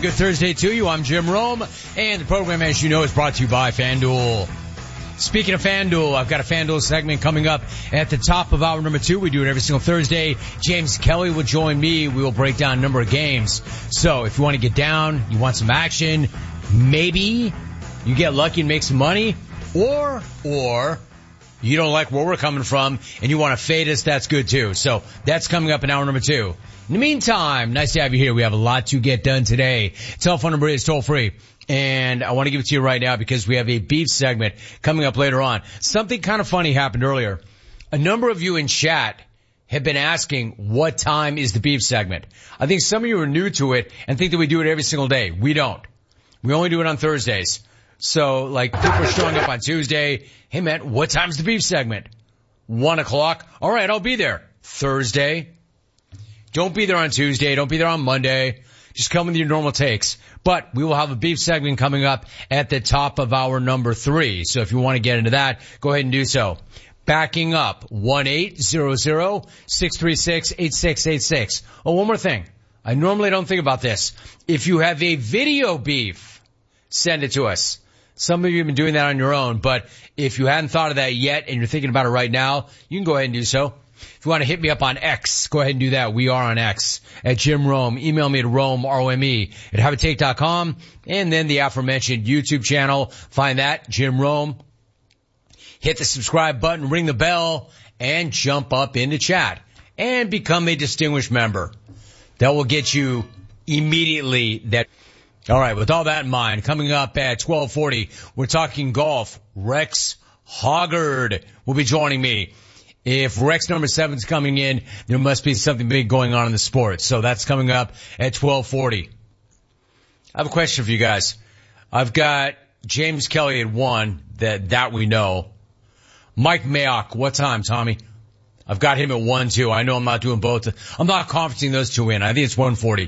good Thursday to you. I'm Jim Rome, and the program, as you know, is brought to you by FanDuel. Speaking of FanDuel, I've got a FanDuel segment coming up at the top of hour number 2. We do it every single Thursday. James Kelly will join me. We will break down a number of games. So if you want to get down, you want some action, maybe you get lucky and make some money, or you don't like where we're coming from and you want to fade us, that's good too. So that's coming up in hour number 2. In the meantime, nice to have you here. We have a lot to get done today. Telephone number is toll free. And I want to give it to you right now because we have a beef segment coming up later on. Something kind of funny happened earlier. A number of you in chat have been asking, what time is the beef segment? I think some of you are new to it and think that we do it every single day. We don't. We only do it on Thursdays. So, like, people are showing up on Tuesday. Hey, man, what time's the beef segment? 1 o'clock. All right, I'll be there. Thursday. Don't be there on Tuesday. Don't be there on Monday. Just come with your normal takes. But we will have a beef segment coming up at the top of hour number 3. So if you want to get into that, go ahead and do so. Backing up, 1-800-636-8686. Oh, one more thing. I normally don't think about this. If you have a video beef, send it to us. Some of you have been doing that on your own, but if you hadn't thought of that yet and you're thinking about it right now, you can go ahead and do so. If you want to hit me up on X, go ahead and do that. We are on X at Jim Rome. Email me at Rome, R-O-M-E, at haveatake.com. And then the aforementioned YouTube channel. Find that, Jim Rome. Hit the subscribe button, ring the bell, and jump up into chat. And become a distinguished member. That will get you immediately that. All right, with all that in mind, coming up at 12:40, we're talking golf. Rex Hoggard will be joining me. If Rex number 7 is coming in, there must be something big going on in the sport. So that's coming up at 12:40. I have a question for you guys. I've got James Kelly at 1, that we know. Mike Mayock, what time, Tommy? I've got him at 1 too. I know I'm not doing both. I'm not conferencing those two in. I think it's 1:40.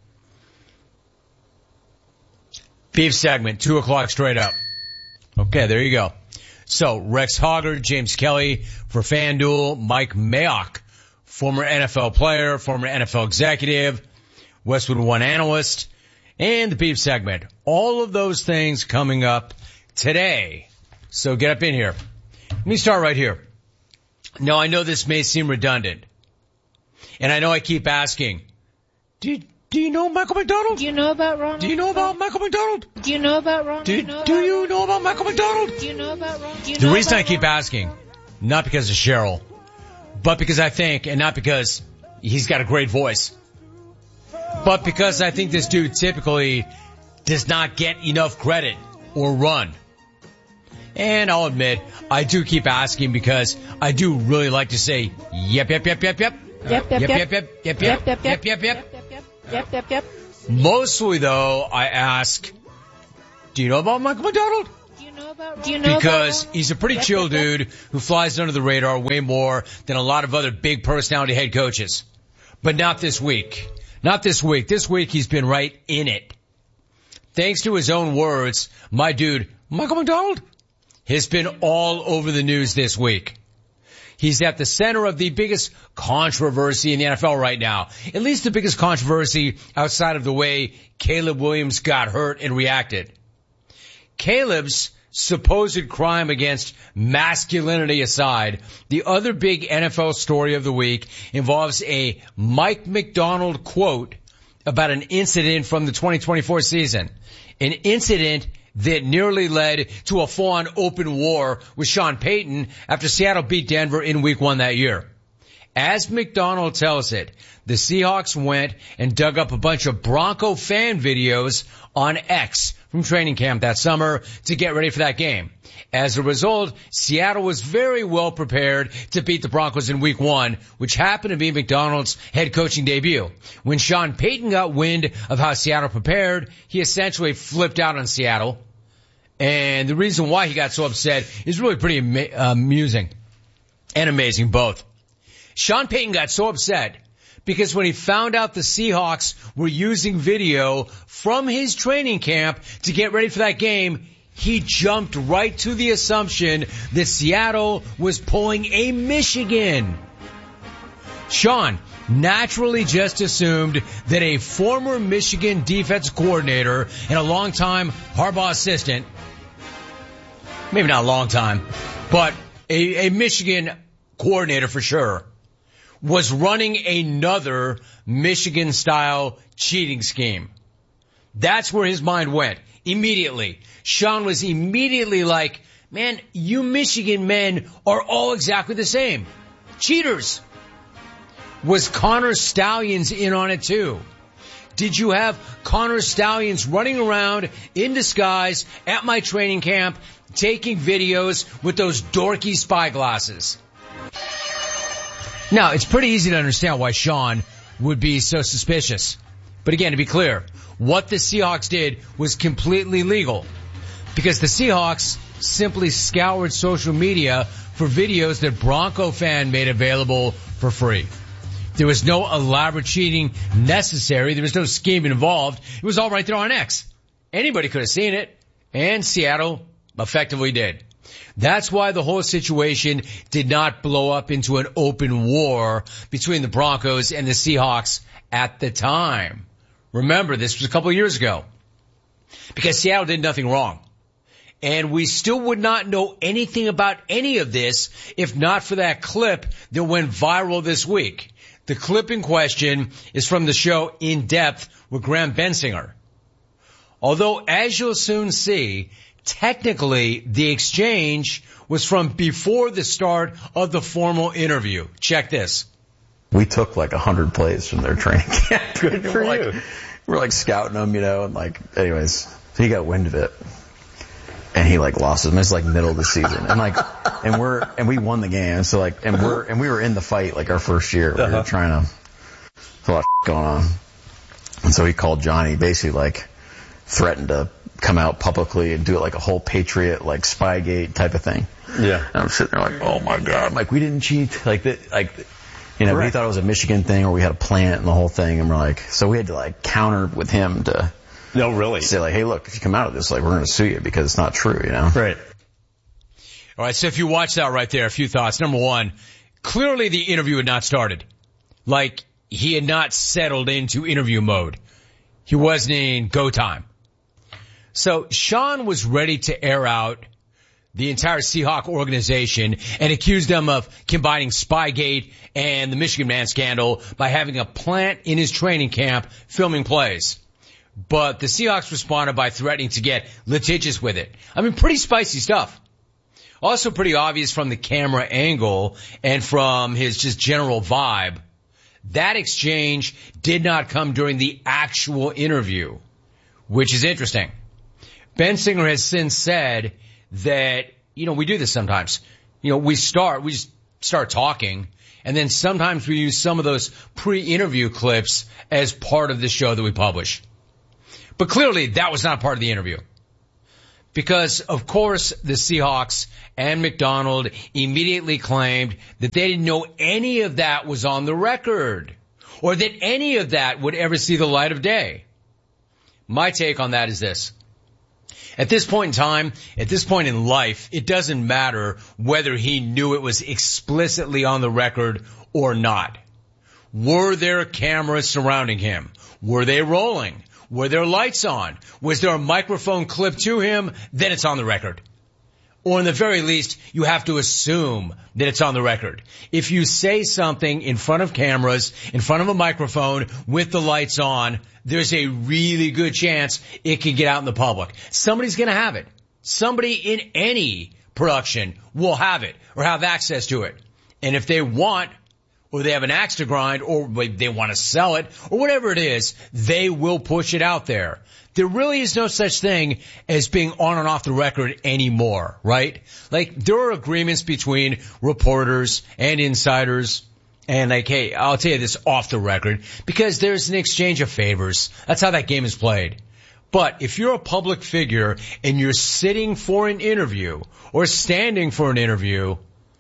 Beef segment, 2 o'clock straight up. Okay, there you go. So, Rex Hoggard, James Kelly for FanDuel, Mike Mayock, former NFL player, former NFL executive, Westwood One analyst, and the beef segment. All of those things coming up today. So get up in here. Let me start right here. Now, I know this may seem redundant, and I know I keep asking, do you know Michael McDonald? Do you know about Ronald? Do you know about Michael McDonald? Do you know about Ronald? Do you know about Michael McDonald? Do you know about Ronald? The reason I keep asking, not because of Cheryl, but because I think, and not because he's got a great voice, but because I think this dude typically does not get enough credit or run. And I'll admit, I do keep asking because I do really like to say, yep. Yep. Mostly, though, I ask, do you know about Michael McDonald? Because he's a pretty chill dude who flies under the radar way more than a lot of other big personality head coaches. But not this week. Not this week. This week he's been right in it. Thanks to his own words, my dude, Michael McDonald, has been all over the news this week. He's at the center of the biggest controversy in the NFL right now. At least the biggest controversy outside of the way Caleb Williams got hurt and reacted. Caleb's supposed crime against masculinity aside, the other big NFL story of the week involves a Mike McDonald quote about an incident from the 2024 season. An incident that nearly led to a full-on open war with Sean Payton after Seattle beat Denver in week 1 that year. As McDonald tells it, the Seahawks went and dug up a bunch of Bronco fan videos on X from training camp that summer to get ready for that game. As a result, Seattle was very well prepared to beat the Broncos in week 1, which happened to be McDonald's head coaching debut. When Sean Payton got wind of how Seattle prepared, he essentially flipped out on Seattle. And the reason why he got so upset is really pretty amusing and amazing both. Sean Payton got so upset because when he found out the Seahawks were using video from his training camp to get ready for that game, he jumped right to the assumption that Seattle was pulling a Michigan. Sean, naturally just assumed that a former Michigan defense coordinator and a longtime Harbaugh assistant, maybe not a long time, but a Michigan coordinator for sure, was running another Michigan-style cheating scheme. That's where his mind went immediately. Sean was immediately like, man, you Michigan men are all exactly the same. Cheaters. Was Connor Stalions in on it too? Did you have Connor Stalions running around in disguise at my training camp taking videos with those dorky spy glasses? Now, it's pretty easy to understand why Sean would be so suspicious. But again, to be clear, what the Seahawks did was completely legal because the Seahawks simply scoured social media for videos that Bronco fan made available for free. There was no elaborate cheating necessary. There was no scheme involved. It was all right there on X. Anybody could have seen it, and Seattle effectively did. That's why the whole situation did not blow up into an open war between the Broncos and the Seahawks at the time. Remember, this was a couple of years ago. Because Seattle did nothing wrong. And we still would not know anything about any of this if not for that clip that went viral this week. The clip in question is from the show In Depth with Graham Bensinger. Although, as you'll soon see, technically the exchange was from before the start of the formal interview. Check this. We took like 100 plays from their training camp. Good for you. We're like scouting them, and anyways, so he got wind of it. And he lost his, it's middle of the season. And we won the game. So and we were in the fight our first year. We were trying to, a lot of going on. And so he called Johnny, basically threatened to come out publicly and do it a whole Patriot, Spygate type of thing. Yeah. And I'm sitting there oh my God. I'm we didn't cheat. But he thought it was a Michigan thing or we had a plant and the whole thing. And we're so we had to counter with him to, no, really? Say hey, look, if you come out of this, we're going to sue you because it's not true, Right. All right, so if you watch that right there, a few thoughts. Number one, clearly the interview had not started. He had not settled into interview mode. He wasn't in go time. So Sean was ready to air out the entire Seahawk organization and accuse them of combining Spygate and the Michigan Man scandal by having a plant in his training camp filming plays. But the Seahawks responded by threatening to get litigious with it. Pretty spicy stuff. Also pretty obvious from the camera angle and from his just general vibe. That exchange did not come during the actual interview, which is interesting. Bensinger has since said that, we do this sometimes. We just start talking, and then sometimes we use some of those pre-interview clips as part of the show that we publish. But clearly that was not part of the interview. Because, of course, the Seahawks and McDonald immediately claimed that they didn't know any of that was on the record or that any of that would ever see the light of day. My take on that is this. At this point in time, at this point in life, it doesn't matter whether he knew it was explicitly on the record or not. Were there cameras surrounding him? Were they rolling? Were there lights on? Was there a microphone clipped to him? Then it's on the record. Or in the very least, you have to assume that it's on the record. If you say something in front of cameras, in front of a microphone, with the lights on, there's a really good chance it can get out in the public. Somebody's going to have it. Somebody in any production will have it or have access to it. And if they want, or they have an axe to grind, or they want to sell it, or whatever it is, they will push it out there. There really is no such thing as being on and off the record anymore, right? There are agreements between reporters and insiders, and hey, I'll tell you this off the record, because there's an exchange of favors. That's how that game is played. But if you're a public figure and you're sitting for an interview or standing for an interview,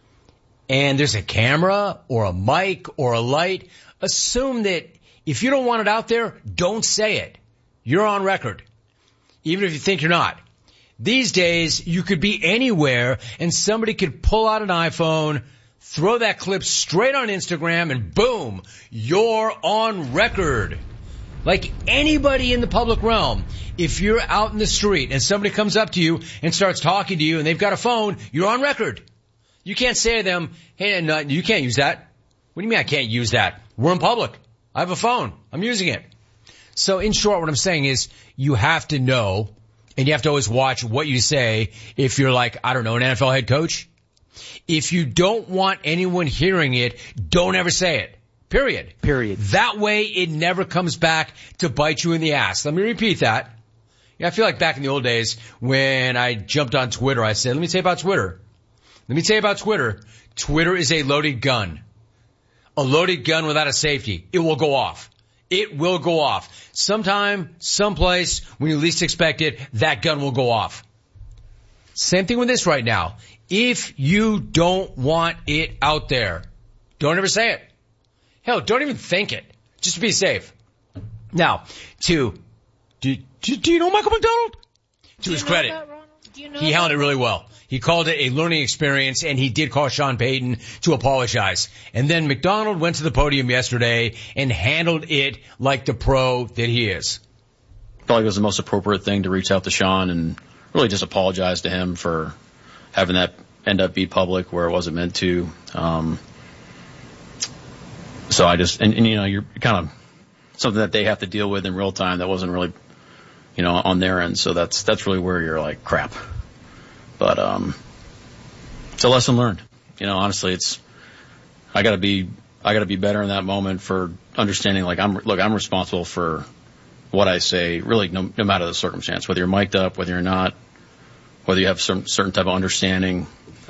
and there's a camera or a mic or a light, assume that if you don't want it out there, don't say it. You're on record, even if you think you're not. These days, you could be anywhere and somebody could pull out an iPhone, throw that clip straight on Instagram, and boom, you're on record. Like anybody in the public realm, if you're out in the street and somebody comes up to you and starts talking to you and they've got a phone, you're on record. You can't say to them, hey, no, you can't use that. What do you mean I can't use that? We're in public. I have a phone. I'm using it. So in short, what I'm saying is you have to know, and you have to always watch what you say if you're like, I don't know, an NFL head coach. If you don't want anyone hearing it, don't ever say it. Period. That way it never comes back to bite you in the ass. Let me repeat that. Yeah, I feel like back in the old days when I jumped on Twitter, I said, let me tell you about Twitter. Twitter is a loaded gun. A loaded gun without a safety. It will go off. Sometime, someplace, when you least expect it, that gun will go off. Same thing with this right now. If you don't want it out there, don't ever say it. Hell, don't even think it. Just to be safe. Now, do you know Michael McDonald? To his credit, he handled it really well. He called it a learning experience, and he did call Sean Payton to apologize. And then McDonald went to the podium yesterday and handled it like the pro that he is. I felt like it was the most appropriate thing to reach out to Sean and really just apologize to him for having that end up be public where it wasn't meant to. So I just, and you know, you're kind of something that they have to deal with in real time that wasn't really, you know, on their end. So that's really where you're like, crap. But, it's a lesson learned. You know, honestly, I gotta be better in that moment for understanding, like, I'm responsible for what I say, really, no matter the circumstance, whether you're mic'd up, whether you're not, whether you have some certain type of understanding.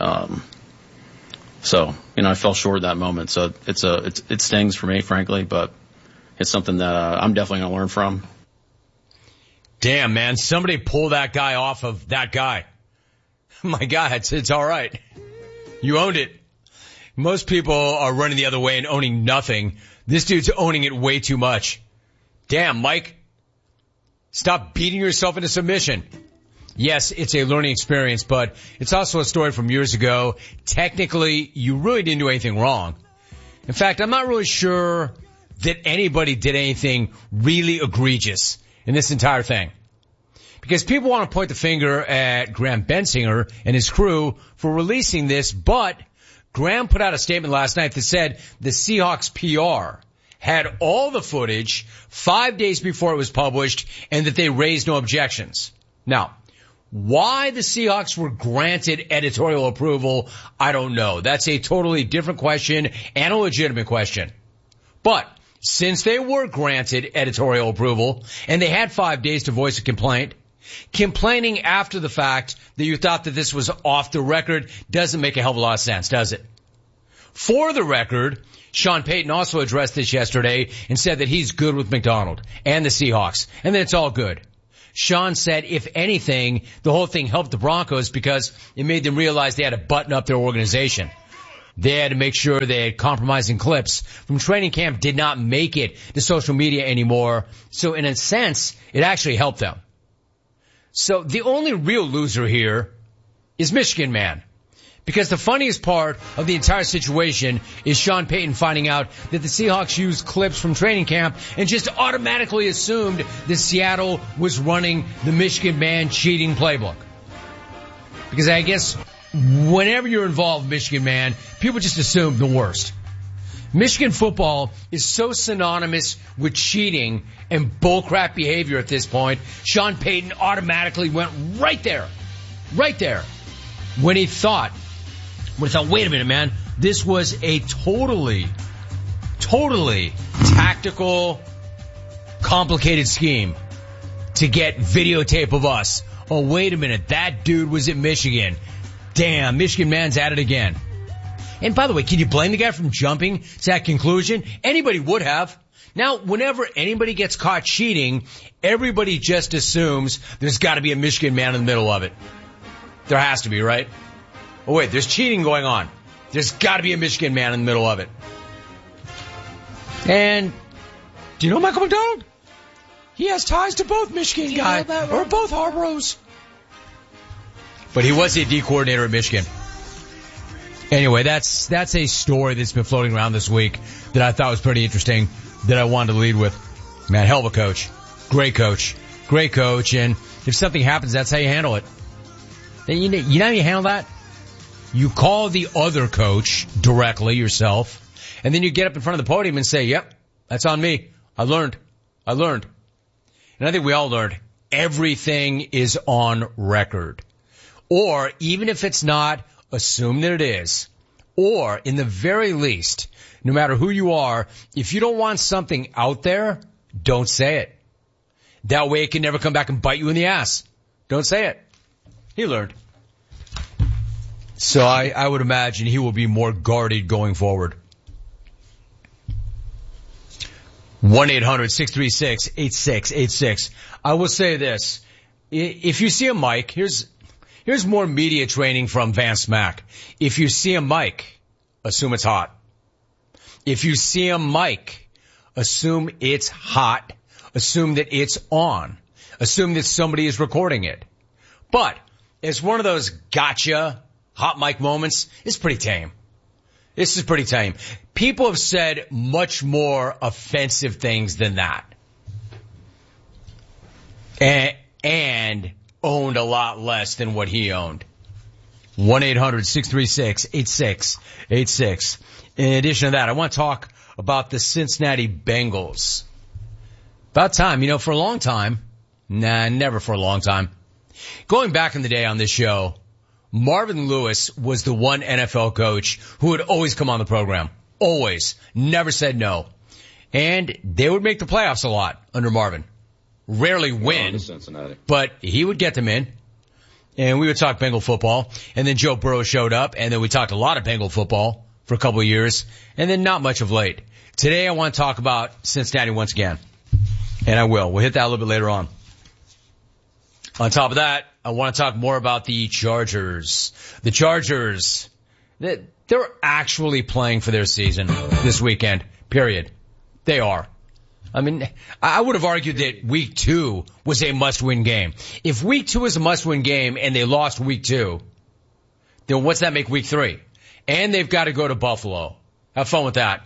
So, you know, I fell short of that moment. So it stings for me, frankly, but it's something that, I'm definitely gonna learn from. Damn, man, somebody pull that guy off of that guy. My God, it's all right. You owned it. Most people are running the other way and owning nothing. This dude's owning it way too much. Damn, Mike. Stop beating yourself into submission. Yes, it's a learning experience, but it's also a story from years ago. Technically, you really didn't do anything wrong. In fact, I'm not really sure that anybody did anything really egregious in this entire thing. Because people want to point the finger at Graham Bensinger and his crew for releasing this, but Graham put out a statement last night that said the Seahawks PR had all the footage 5 days before it was published and that they raised no objections. Now, why the Seahawks were granted editorial approval, I don't know. That's a totally different question and a legitimate question. But since they were granted editorial approval and they had 5 days to voice a complaint, complaining after the fact that you thought that this was off the record doesn't make a hell of a lot of sense, does it? For the record, Sean Payton also addressed this yesterday and said that he's good with McDonald and the Seahawks, and that it's all good. Sean said, if anything, the whole thing helped the Broncos because it made them realize they had to button up their organization. They had to make sure they had compromising clips from training camp did not make it to social media anymore. So in a sense, it actually helped them. So the only real loser here is Michigan Man. Because the funniest part of the entire situation is Sean Payton finding out that the Seahawks used clips from training camp and just automatically assumed that Seattle was running the Michigan Man cheating playbook. Because I guess whenever you're involved in Michigan Man, people just assume the worst. Michigan football is so synonymous with cheating and bullcrap behavior at this point, Sean Payton automatically went right there, when he thought, wait a minute, man, this was a totally tactical, complicated scheme to get videotape of us. Oh, wait a minute, that dude was at Michigan. Damn, Michigan Man's at it again. And by the way, can you blame the guy from jumping to that conclusion? Anybody would have. Now, whenever anybody gets caught cheating, everybody just assumes there's got to be a Michigan Man in the middle of it. There has to be, right? Oh, wait, there's cheating going on. There's got to be a Michigan Man in the middle of it. And do you know Michael McDonald? He has ties to both Michigan guys or both Harbaugh. But he was the D coordinator at Michigan. Anyway, that's a story that's been floating around this week that I thought was pretty interesting that I wanted to lead with. Man, hell of a coach. Great coach. Great coach. And if something happens, that's how you handle it. You know how you handle that? You call the other coach directly yourself, and then you get up in front of the podium and say, yep, that's on me. I learned. And I think we all learned everything is on record. Or even if it's not, assume that it is. Or in the very least, no matter who you are, if you don't want something out there, don't say it. That way it can never come back and bite you in the ass. Don't say it. He learned. So I would imagine he will be more guarded going forward. 1-800-636-8686. I will say this. If you see a mic, here's more media training from Van Smack. If you see a mic, assume it's hot. If you see a mic, assume it's hot. Assume that it's on. Assume that somebody is recording it. But it's one of those gotcha hot mic moments. It's pretty tame. This is pretty tame. People have said much more offensive things than that. And owned a lot less than what he owned. 1-800-636-8686. In addition to that, I want to talk about the Cincinnati Bengals. About time, for a long time. Nah, never for a long time. Going back in the day on this show, Marvin Lewis was the one NFL coach who would always come on the program. Always. Never said no. And they would make the playoffs a lot under Marvin. Rarely win, but he would get them in. And we would talk Bengal football. And then Joe Burrow showed up, and then we talked a lot of Bengal football for a couple of years, and then not much of late. Today I want to talk about Cincinnati once again. And I will. We'll hit that a little bit later on. On top of that, I want to talk more about the Chargers. The Chargers, they're actually playing for their season this weekend, period. They are. I mean, I would have argued that week 2 was a must-win game. If week 2 is a must-win game and they lost week 2, then what's that make week 3? And they've got to go to Buffalo. Have fun with that.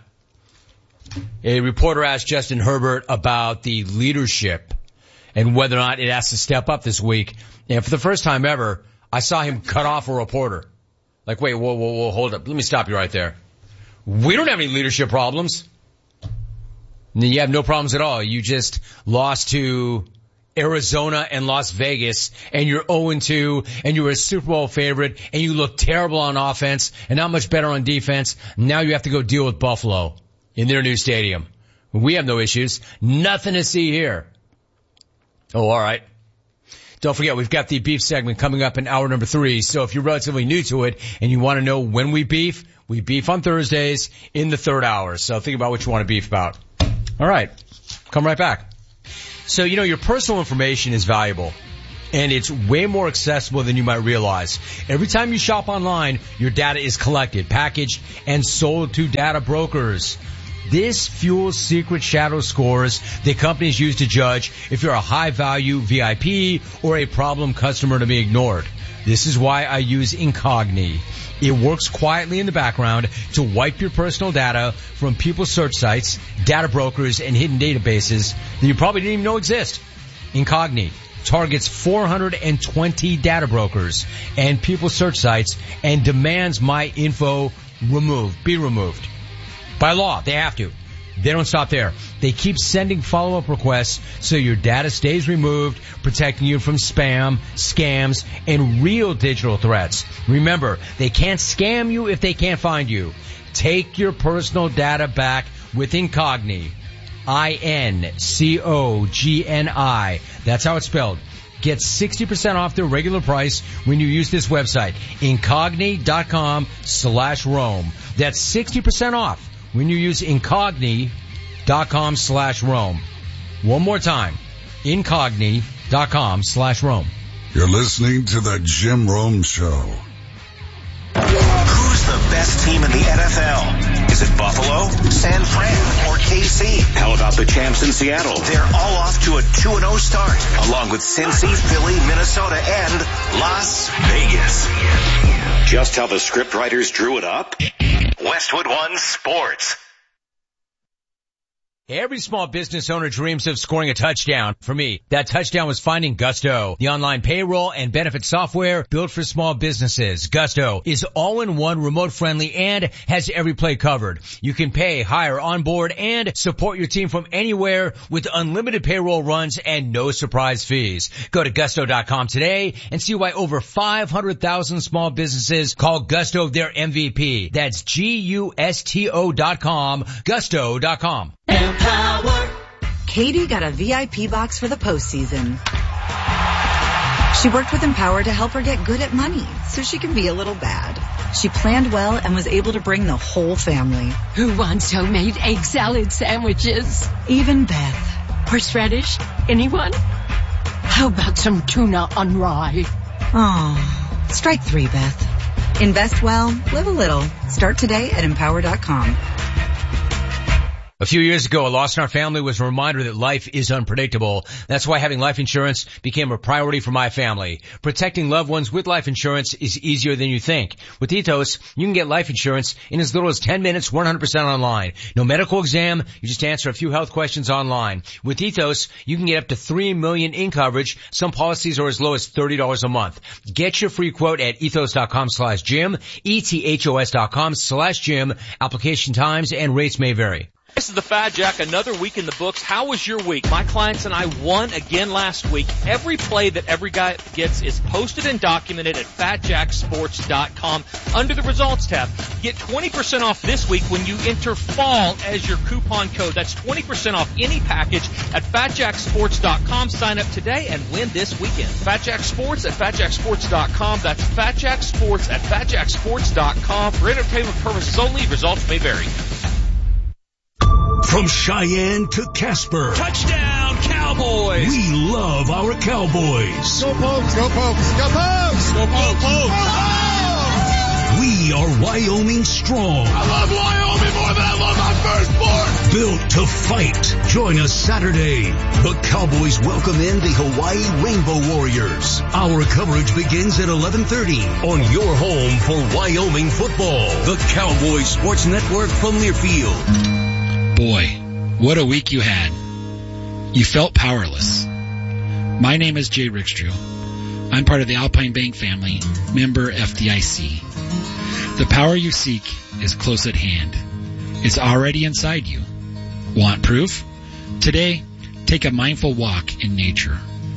A reporter asked Justin Herbert about the leadership and whether or not it has to step up this week. And for the first time ever, I saw him cut off a reporter. Like, wait, whoa, hold up. Let me stop you right there. We don't have any leadership problems. You have no problems at all. You just lost to Arizona and Las Vegas, and you're 0-2, and you were a Super Bowl favorite, and you look terrible on offense and not much better on defense. Now you have to go deal with Buffalo in their new stadium. We have no issues. Nothing to see here. Oh, all right. Don't forget, we've got the beef segment coming up in hour number 3. So if you're relatively new to it and you want to know when we beef on Thursdays in the 3rd hour. So think about what you want to beef about. All right. Come right back. So, your personal information is valuable, and it's way more accessible than you might realize. Every time you shop online, your data is collected, packaged, and sold to data brokers. This fuels secret shadow scores that companies use to judge if you're a high-value VIP or a problem customer to be ignored. This is why I use Incogni. It works quietly in the background to wipe your personal data from people's search sites, data brokers, and hidden databases that you probably didn't even know exist. Incogni targets 420 data brokers and people's search sites and demands my info be removed. By law, they have to. They don't stop there. They keep sending follow-up requests so your data stays removed, protecting you from spam, scams, and real digital threats. Remember, they can't scam you if they can't find you. Take your personal data back with Incogni. INCOGNI. That's how it's spelled. Get 60% off their regular price when you use this website, Incogni.com/Rome. That's 60% off when you use Incogni.com/Rome. One more time, Incogni.com/Rome. You're listening to the Jim Rome Show. Who's the best team in the NFL? Is it Buffalo, San Fran, or KC? How about the champs in Seattle? They're all off to a 2-0 start, along with Cincy, Philly, Minnesota, and Las Vegas. Just how the scriptwriters drew it up? Westwood One Sports. Every small business owner dreams of scoring a touchdown. For me, that touchdown was finding Gusto, the online payroll and benefit software built for small businesses. Gusto is all-in-one, remote-friendly, and has every play covered. You can pay, hire, onboard, and support your team from anywhere with unlimited payroll runs and no surprise fees. Go to Gusto.com today and see why over 500,000 small businesses call Gusto their MVP. That's Gusto.com, Gusto.com. Empower. Katie got a VIP box for the postseason. She worked with Empower to help her get good at money so she can be a little bad. She planned well and was able to bring the whole family. Who wants homemade egg salad sandwiches? Even Beth. Horseradish? Anyone? How about some tuna on rye? Oh, strike 3, Beth. Invest well, live a little. Start today at Empower.com. A few years ago, a loss in our family was a reminder that life is unpredictable. That's why having life insurance became a priority for my family. Protecting loved ones with life insurance is easier than you think. With Ethos, you can get life insurance in as little as 10 minutes, 100% online. No medical exam, you just answer a few health questions online. With Ethos, you can get up to $3 million in coverage. Some policies are as low as $30 a month. Get your free quote at ethos.com/Jim, ethos.com/Jim. Application times and rates may vary. This is the Fat Jack, another week in the books. How was your week? My clients and I won again last week. Every play that every guy gets is posted and documented at FatJackSports.com under the results tab. Get 20% off this week when you enter fall as your coupon code. That's 20% off any package at FatJackSports.com. Sign up today and win this weekend. Fat Jack Sports at FatJackSports.com. That's Fat Jack Sports at FatJackSports.com. For entertainment purposes only, results may vary. From Cheyenne to Casper. Touchdown, Cowboys! We love our Cowboys. Go Pokes, go Pokes, go Pokes! Go Pokes! Go Pokes! We are Wyoming strong. I love Wyoming more than I love my firstborn! Built to fight. Join us Saturday. The Cowboys welcome in the Hawaii Rainbow Warriors. Our coverage begins at 11:30 on your home for Wyoming football. The Cowboys Sports Network from Learfield. Boy, what a week you had. You felt powerless. My name is Jay Rickstrew. I'm part of the Alpine Bank family, member FDIC. The power you seek is close at hand. It's already inside you. Want proof? Today, take a mindful walk in nature.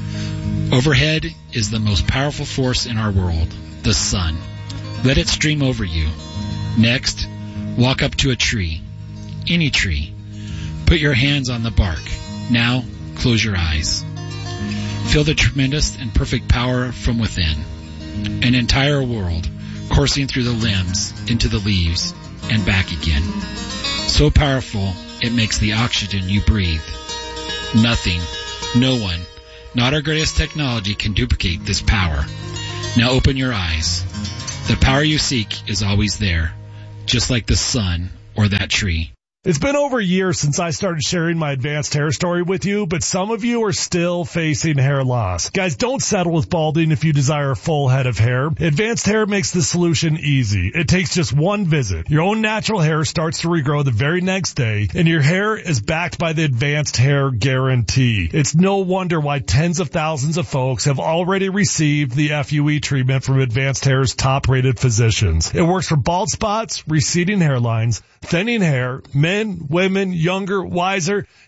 Overhead is the most powerful force in our world, the sun. Let it stream over you. Next, walk up to a tree. Any tree. Put your hands on the bark. Now, close your eyes. Feel the tremendous and perfect power from within. An entire world coursing through the limbs, into the leaves, and back again. So powerful, it makes the oxygen you breathe. Nothing, no one, not our greatest technology can duplicate this power. Now open your eyes. The power you seek is always there, just like the sun or that tree. It's been over a year since I started sharing my advanced hair story with you, but some of you are still facing hair loss. Guys, don't settle with balding if you desire a full head of hair. Advanced Hair makes the solution easy. It takes just one visit. Your own natural hair starts to regrow the very next day, and your hair is backed by the Advanced Hair Guarantee. It's no wonder why tens of thousands of folks have already received the FUE treatment from Advanced Hair's top-rated physicians. It works for bald spots, receding hairlines, thinning hair, men, women, younger, wiser.